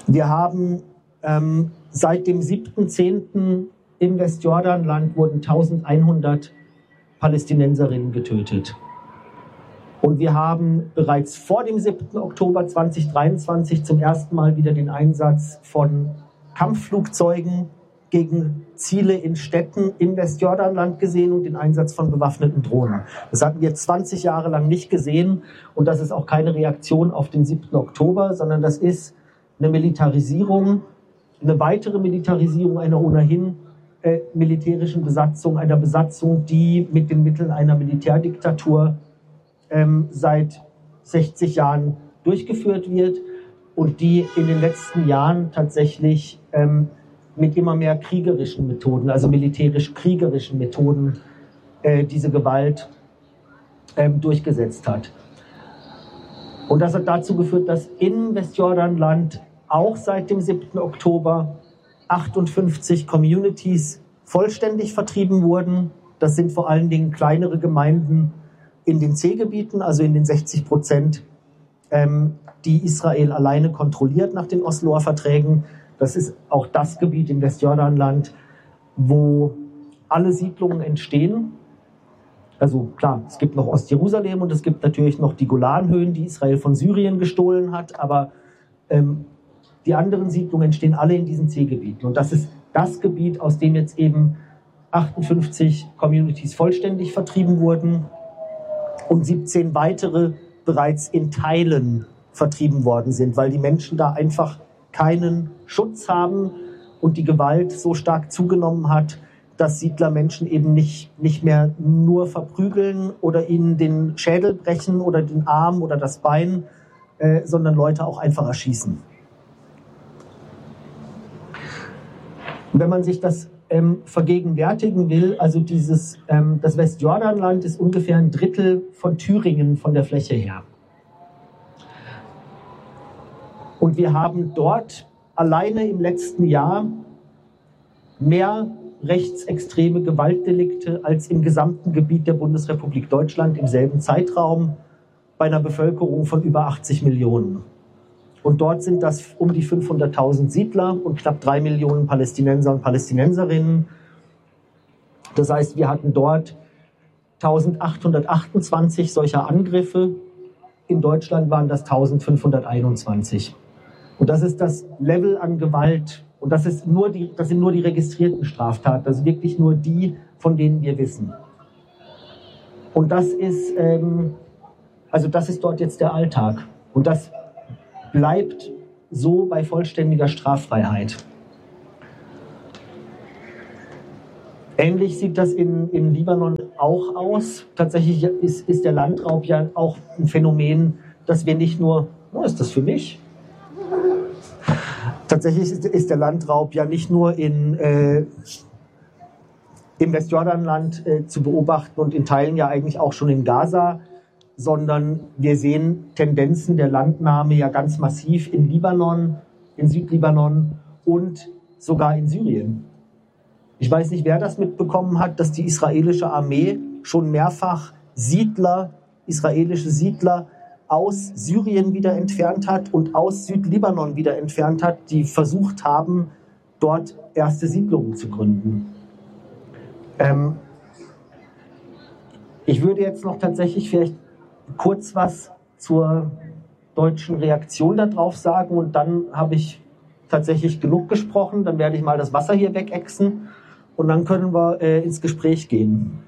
Wir haben seit dem 7.10. im Westjordanland wurden 1100 Palästinenserinnen getötet. Und wir haben bereits vor dem 7. Oktober 2023 zum ersten Mal wieder den Einsatz von Kampfflugzeugen gegen Ziele in Städten im Westjordanland gesehen und den Einsatz von bewaffneten Drohnen. Das hatten wir 20 Jahre lang nicht gesehen und das ist auch keine Reaktion auf den 7. Oktober, sondern das ist eine Militarisierung, eine weitere Militarisierung einer ohnehin militärischen Besatzung, einer Besatzung, die mit den Mitteln einer Militärdiktatur seit 60 Jahren durchgeführt wird und die in den letzten Jahren tatsächlich mit immer mehr kriegerischen Methoden, also militärisch-kriegerischen Methoden, diese Gewalt durchgesetzt hat. Und das hat dazu geführt, dass in Westjordanland auch seit dem 7. Oktober 58 Communities vollständig vertrieben wurden. Das sind vor allen Dingen kleinere Gemeinden in den C-Gebieten, also in den 60%, die Israel alleine kontrolliert nach den Osloer Verträgen. Das ist auch das Gebiet im Westjordanland, wo alle Siedlungen entstehen. Also klar, es gibt noch Ostjerusalem und es gibt natürlich noch die Golanhöhen, die Israel von Syrien gestohlen hat, aber die anderen Siedlungen entstehen alle in diesen C-Gebieten. Und das ist das Gebiet, aus dem jetzt eben 58 Communities vollständig vertrieben wurden und 17 weitere bereits in Teilen vertrieben worden sind, weil die Menschen da einfach keinen Schutz haben und die Gewalt so stark zugenommen hat, dass Siedler Menschen eben nicht mehr nur verprügeln oder ihnen den Schädel brechen oder den Arm oder das Bein, sondern Leute auch einfach erschießen. Wenn man sich das vergegenwärtigen will, also das Westjordanland ist ungefähr ein Drittel von Thüringen von der Fläche her. Und wir haben dort alleine im letzten Jahr mehr rechtsextreme Gewaltdelikte als im gesamten Gebiet der Bundesrepublik Deutschland im selben Zeitraum bei einer Bevölkerung von über 80 Millionen. Und dort sind das um die 500.000 Siedler und knapp 3 Millionen Palästinenser und Palästinenserinnen. Das heißt, wir hatten dort 1828 solcher Angriffe. In Deutschland waren das 1521. Und das ist das Level an Gewalt. Und das sind nur die registrierten Straftaten, also wirklich nur die, von denen wir wissen. Und das ist dort jetzt der Alltag. Und das bleibt so bei vollständiger Straffreiheit. Ähnlich sieht das in Libanon auch aus. Tatsächlich ist der Landraub ja auch ein Phänomen, dass wir nicht nur, ist das für mich? Tatsächlich ist der Landraub ja nicht nur im Westjordanland zu beobachten und in Teilen ja eigentlich auch schon in Gaza, sondern wir sehen Tendenzen der Landnahme ja ganz massiv in Libanon, in Südlibanon und sogar in Syrien. Ich weiß nicht, wer das mitbekommen hat, dass die israelische Armee schon mehrfach israelische Siedler aus Syrien wieder entfernt hat und aus Südlibanon wieder entfernt hat, die versucht haben, dort erste Siedlungen zu gründen. Ich würde jetzt noch tatsächlich vielleicht kurz was zur deutschen Reaktion darauf sagen und dann habe ich tatsächlich genug gesprochen. Dann werde ich mal das Wasser hier wegexen und dann können wir ins Gespräch gehen.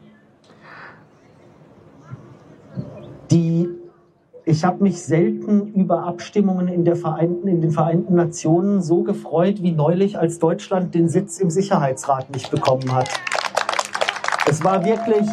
Ich habe mich selten über Abstimmungen in den Vereinten Nationen so gefreut wie neulich, als Deutschland den Sitz im Sicherheitsrat nicht bekommen hat. Es war wirklich,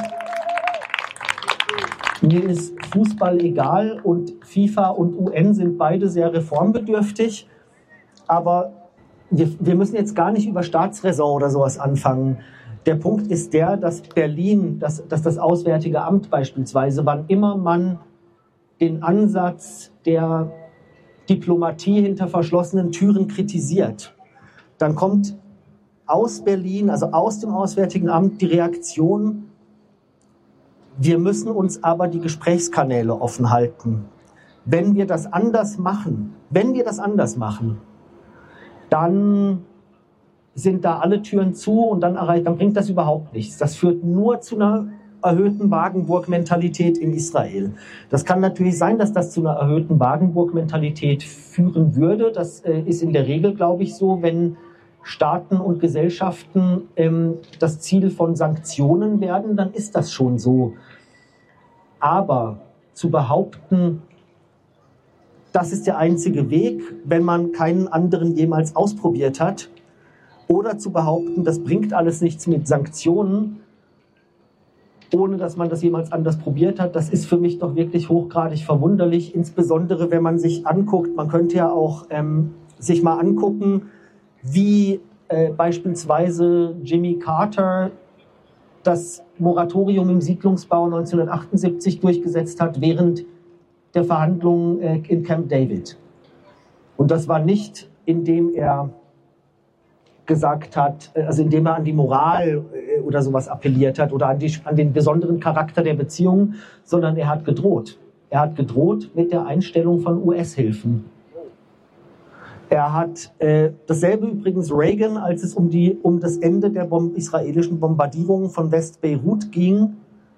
mir ist Fußball egal und FIFA und UN sind beide sehr reformbedürftig, aber wir müssen jetzt gar nicht über Staatsräson oder sowas anfangen. Der Punkt ist der, dass Berlin, dass das Auswärtige Amt beispielsweise, wann immer man den Ansatz der Diplomatie hinter verschlossenen Türen kritisiert, dann kommt aus Berlin, also aus dem Auswärtigen Amt, die Reaktion: Wir müssen uns aber die Gesprächskanäle offen halten. Wenn wir das anders machen, dann sind da alle Türen zu und dann bringt das überhaupt nichts. Das führt nur zu einer erhöhten Wagenburg-Mentalität in Israel. Das kann natürlich sein, dass das zu einer erhöhten Wagenburg-Mentalität führen würde. Das ist in der Regel, glaube ich, so, wenn Staaten und Gesellschaften das Ziel von Sanktionen werden, dann ist das schon so. Aber zu behaupten, das ist der einzige Weg, wenn man keinen anderen jemals ausprobiert hat, oder zu behaupten, das bringt alles nichts mit Sanktionen, ohne dass man das jemals anders probiert hat, das ist für mich doch wirklich hochgradig verwunderlich, insbesondere wenn man sich anguckt, man könnte ja auch sich mal angucken, wie beispielsweise Jimmy Carter das Moratorium im Siedlungsbau 1978 durchgesetzt hat, während der Verhandlungen in Camp David. Und das war nicht, indem er gesagt hat, also indem er an die Moral oder sowas appelliert hat oder an den besonderen Charakter der Beziehungen, sondern er hat gedroht. Er hat gedroht mit der Einstellung von US-Hilfen. Er hat dasselbe übrigens Reagan, als es um das Ende der israelischen Bombardierungen von West-Beirut ging.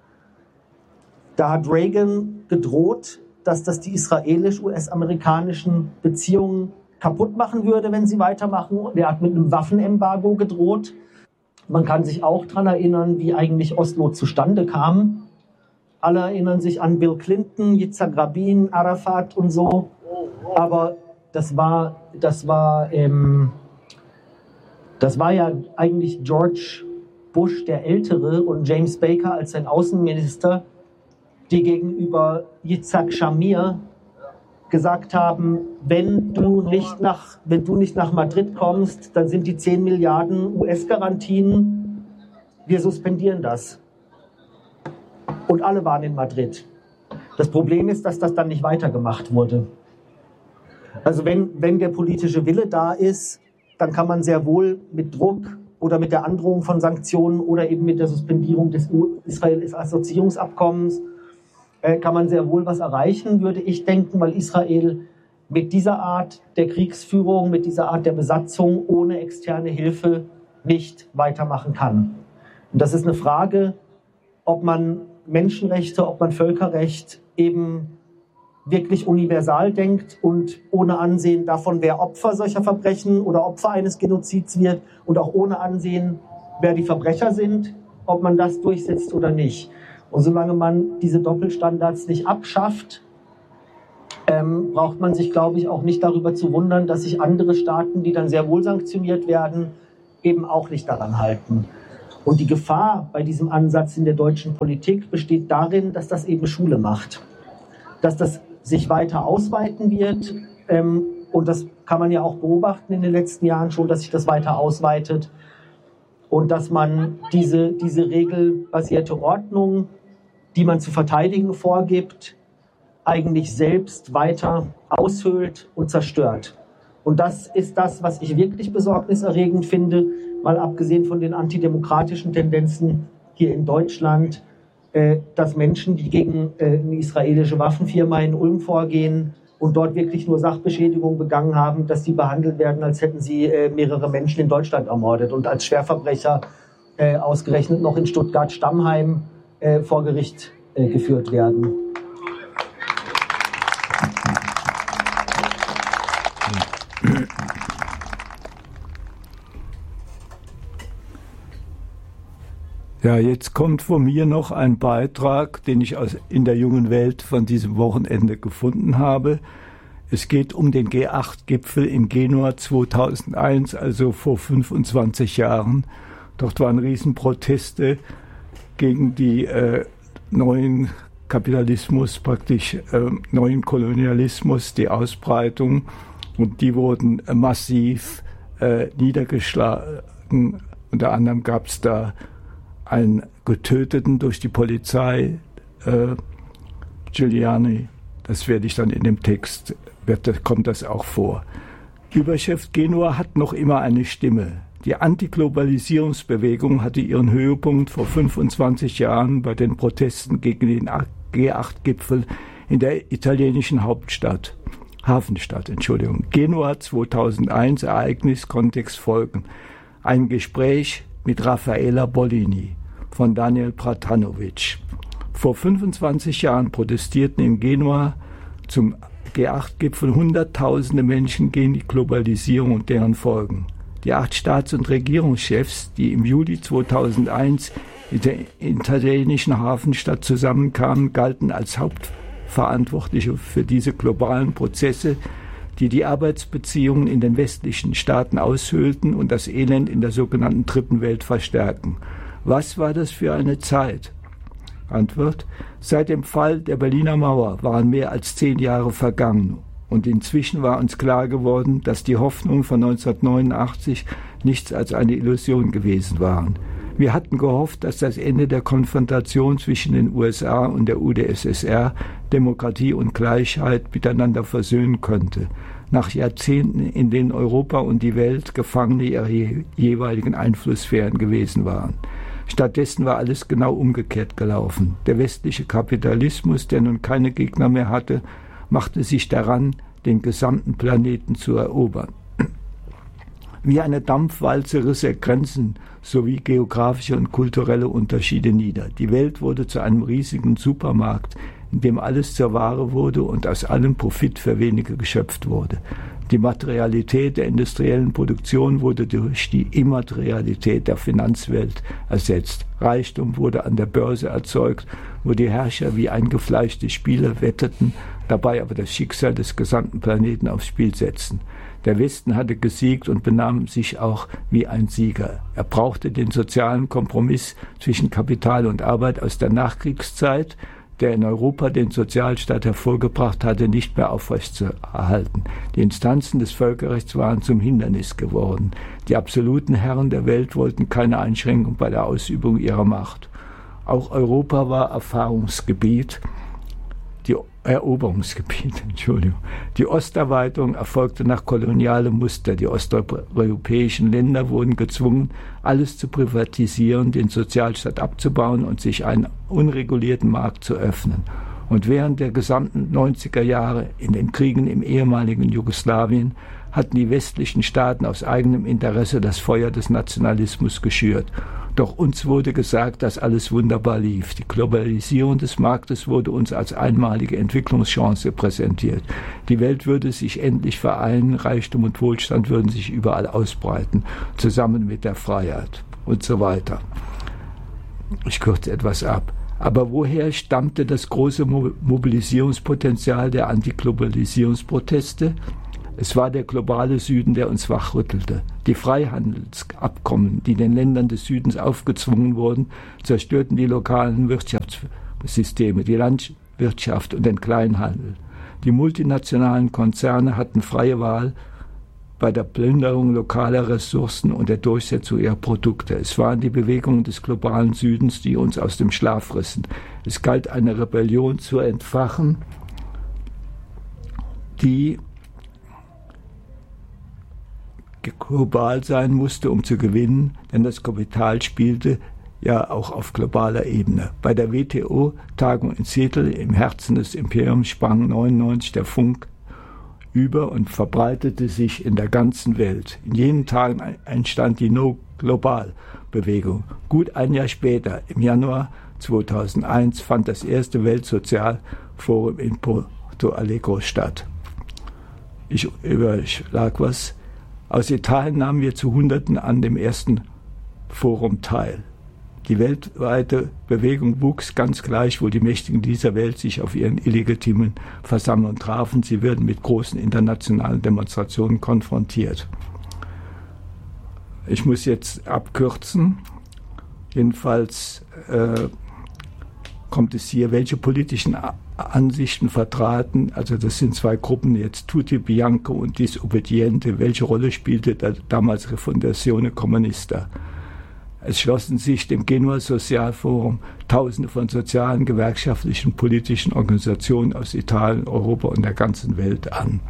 Da hat Reagan gedroht, dass das die israelisch-US-amerikanischen Beziehungen kaputt machen würde, wenn sie weitermachen. Er hat mit einem Waffenembargo gedroht. Man kann sich auch daran erinnern, wie eigentlich Oslo zustande kam. Alle erinnern sich an Bill Clinton, Yitzhak Rabin, Arafat und so. Aber das war ja eigentlich George Bush der Ältere und James Baker als sein Außenminister, die gegenüber Yitzhak Shamir gesagt haben, wenn du nicht nach Madrid kommst, dann sind die 10 Milliarden US-Garantien, wir suspendieren das. Und alle waren in Madrid. Das Problem ist, dass das dann nicht weitergemacht wurde. Also wenn der politische Wille da ist, dann kann man sehr wohl mit Druck oder mit der Androhung von Sanktionen oder eben mit der Suspendierung des Israel-Assoziierungsabkommens kann man sehr wohl was erreichen, würde ich denken, weil Israel mit dieser Art der Kriegsführung, mit dieser Art der Besatzung ohne externe Hilfe nicht weitermachen kann. Und das ist eine Frage, ob man Menschenrechte, ob man Völkerrecht eben wirklich universal denkt und ohne Ansehen davon, wer Opfer solcher Verbrechen oder Opfer eines Genozids wird und auch ohne Ansehen, wer die Verbrecher sind, ob man das durchsetzt oder nicht. Und solange man diese Doppelstandards nicht abschafft, braucht man sich, glaube ich, auch nicht darüber zu wundern, dass sich andere Staaten, die dann sehr wohl sanktioniert werden, eben auch nicht daran halten. Und die Gefahr bei diesem Ansatz in der deutschen Politik besteht darin, dass das eben Schule macht. Dass das sich weiter ausweiten wird. Und das kann man ja auch beobachten in den letzten Jahren schon, dass sich das weiter ausweitet. Und dass man diese regelbasierte Ordnung, die man zu verteidigen vorgibt, eigentlich selbst weiter aushöhlt und zerstört. Und das ist das, was ich wirklich besorgniserregend finde, mal abgesehen von den antidemokratischen Tendenzen hier in Deutschland, dass Menschen, die gegen eine israelische Waffenfirma in Ulm vorgehen und dort wirklich nur Sachbeschädigung begangen haben, dass die behandelt werden, als hätten sie mehrere Menschen in Deutschland ermordet und als Schwerverbrecher ausgerechnet noch in Stuttgart-Stammheim vor Gericht geführt werden. Ja, jetzt kommt von mir noch ein Beitrag, den ich in der Jungen Welt von diesem Wochenende gefunden habe. Es geht um den G8-Gipfel in Genua 2001, also vor 25 Jahren. Dort waren Riesenproteste gegen die neuen Kapitalismus, praktisch neuen Kolonialismus, die Ausbreitung. Und die wurden massiv niedergeschlagen. Unter anderem gab es da einen Getöteten durch die Polizei, Giuliani. Das werde ich dann in dem Text, kommt das auch vor. Überschrift: Genua hat noch immer eine Stimme. Die Antiglobalisierungsbewegung hatte ihren Höhepunkt vor 25 Jahren bei den Protesten gegen den G8-Gipfel in der italienischen Hauptstadt. Hafenstadt. Genua 2001, Ereignis, Kontext folgen. Ein Gespräch mit Raffaella Bollini von Daniel Pratanovic. Vor 25 Jahren protestierten in Genua zum G8-Gipfel Hunderttausende Menschen gegen die Globalisierung und deren Folgen. Die 8 Staats- und Regierungschefs, die im Juli 2001 in der italienischen Hafenstadt zusammenkamen, galten als Hauptverantwortliche für diese globalen Prozesse, die die Arbeitsbeziehungen in den westlichen Staaten aushöhlten und das Elend in der sogenannten Dritten Welt verstärken. Was war das für eine Zeit? Antwort: Seit dem Fall der Berliner Mauer waren mehr als 10 Jahre vergangen. Und inzwischen war uns klar geworden, dass die Hoffnungen von 1989 nichts als eine Illusion gewesen waren. Wir hatten gehofft, dass das Ende der Konfrontation zwischen den USA und der UdSSR Demokratie und Gleichheit miteinander versöhnen könnte. Nach Jahrzehnten, in denen Europa und die Welt Gefangene ihrer jeweiligen Einflusssphären gewesen waren. Stattdessen war alles genau umgekehrt gelaufen. Der westliche Kapitalismus, der nun keine Gegner mehr hatte, machte sich daran, den gesamten Planeten zu erobern. Wie eine Dampfwalze riss er Grenzen sowie geografische und kulturelle Unterschiede nieder. Die Welt wurde zu einem riesigen Supermarkt, in dem alles zur Ware wurde und aus allem Profit für wenige geschöpft wurde. Die Materialität der industriellen Produktion wurde durch die Immaterialität der Finanzwelt ersetzt. Reichtum wurde an der Börse erzeugt, wo die Herrscher wie eingefleischte Spieler wetteten, dabei aber das Schicksal des gesamten Planeten aufs Spiel setzten. Der Westen hatte gesiegt und benahm sich auch wie ein Sieger. Er brauchte den sozialen Kompromiss zwischen Kapital und Arbeit aus der Nachkriegszeit, der in Europa den Sozialstaat hervorgebracht hatte, nicht mehr aufrechtzuerhalten. Die Instanzen des Völkerrechts waren zum Hindernis geworden. Die absoluten Herren der Welt wollten keine Einschränkung bei der Ausübung ihrer Macht. Auch Europa war Erfahrungsgebiet, Eroberungsgebiet. Die Osterweiterung erfolgte nach kolonialem Muster. Die osteuropäischen Länder wurden gezwungen, alles zu privatisieren, den Sozialstaat abzubauen und sich einen unregulierten Markt zu öffnen. Und während der gesamten 90er Jahre in den Kriegen im ehemaligen Jugoslawien hatten die westlichen Staaten aus eigenem Interesse das Feuer des Nationalismus geschürt. Doch uns wurde gesagt, dass alles wunderbar lief. Die Globalisierung des Marktes wurde uns als einmalige Entwicklungschance präsentiert. Die Welt würde sich endlich vereinen, Reichtum und Wohlstand würden sich überall ausbreiten, zusammen mit der Freiheit und so weiter. Ich kürze etwas ab. Aber woher stammte das große Mobilisierungspotenzial der Antiglobalisierungsproteste? Es war der globale Süden, der uns wachrüttelte. Die Freihandelsabkommen, die den Ländern des Südens aufgezwungen wurden, zerstörten die lokalen Wirtschaftssysteme, die Landwirtschaft und den Kleinhandel. Die multinationalen Konzerne hatten freie Wahl bei der Plünderung lokaler Ressourcen und der Durchsetzung ihrer Produkte. Es waren die Bewegungen des globalen Südens, die uns aus dem Schlaf rissen. Es galt, eine Rebellion zu entfachen, die global sein musste, um zu gewinnen, denn das Kapital spielte ja auch auf globaler Ebene. Bei der WTO-Tagung in Seattle im Herzen des Imperiums sprang 1999 der Funk über und verbreitete sich in der ganzen Welt. In jenen Tagen entstand die No-Global-Bewegung. Gut ein Jahr später, im Januar 2001, fand das erste Weltsozialforum in Porto Alegre statt. Ich überschlag was. Aus Italien nahmen wir zu Hunderten an dem ersten Forum teil. Die weltweite Bewegung wuchs ganz gleich, wo die Mächtigen dieser Welt sich auf ihren illegitimen Versammlungen trafen. Sie werden mit großen internationalen Demonstrationen konfrontiert. Ich muss jetzt abkürzen. Jedenfalls kommt es hier, welche politischen Ansichten vertraten, also das sind 2 Gruppen jetzt, Tutti Bianco und Disobbediente, welche Rolle spielte der damals Rifondazione Comunista? Es schlossen sich dem Genua Sozialforum Tausende von sozialen, gewerkschaftlichen, politischen Organisationen aus Italien, Europa und der ganzen Welt an.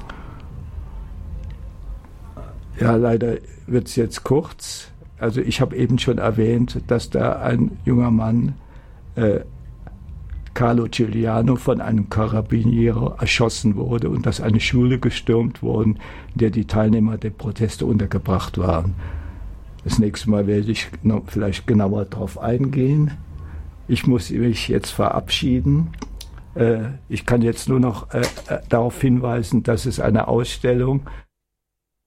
Ja, leider wird es jetzt kurz. Also ich habe eben schon erwähnt, dass da ein junger Mann Carlo Giuliano von einem Carabiniero erschossen wurde und dass eine Schule gestürmt wurde, in der die Teilnehmer der Proteste untergebracht waren. Das nächste Mal werde ich vielleicht genauer darauf eingehen. Ich muss mich jetzt verabschieden. Ich kann jetzt nur noch darauf hinweisen, dass es eine Ausstellung